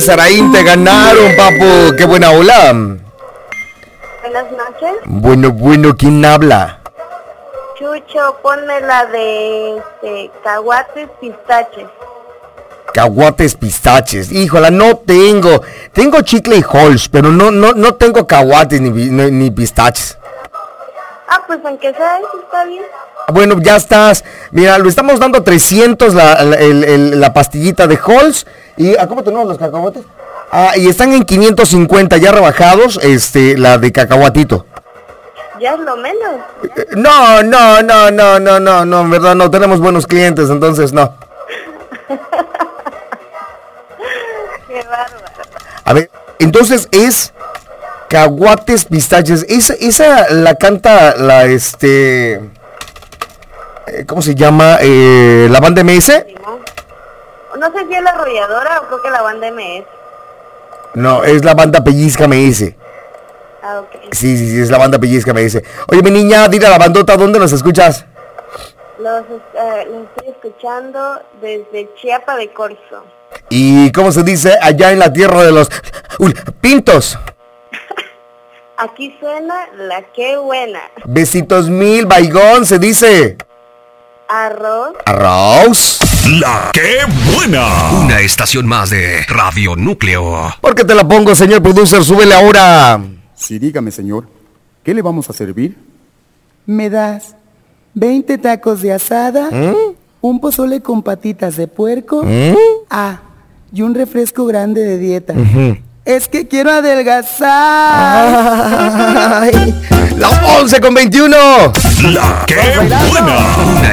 Saraín, te ganaron, papu. Qué buena ola. Buenas noches. Bueno, ¿quién habla? Chucho, ponme la de caguates pistaches. Caguates pistaches. Híjola, no tengo. Tengo chicle y Halls, pero no tengo caguates ni pistaches. Pues aunque sea eso, está bien. Bueno, ya estás. Mira, lo estamos dando a 300 la pastillita de Halls. ¿Y a cómo tenemos los cacahuates? Y están en 550 ya rebajados, la de cacahuatito. Ya es lo menos. No, en verdad no tenemos buenos clientes, entonces no. Qué bárbaro. A ver, entonces es caguates pistaches. Esa la canta ¿cómo se llama? ¿La banda MS? No sé si es la arrolladora o creo que la banda MS. No, es la banda Pellizca MS. Ok. Sí, es la banda Pellizca MS. Oye, mi niña, dile a la bandota, ¿dónde nos escuchas? Los estoy escuchando desde Chiapa de Corzo. ¿Y cómo se dice allá en la tierra de los pintos? Aquí suena la que buena. Besitos mil, baigón, se dice. Arroz. La que buena. Una estación más de Radio Núcleo. ¿Por qué te la pongo, señor producer? Súbele ahora. Sí, dígame, señor. ¿Qué le vamos a servir? ¿Me das 20 tacos de asada? Un pozole con patitas de puerco. Y un refresco grande de dieta. Es que quiero adelgazar. Ay, la 11:21. La que buena.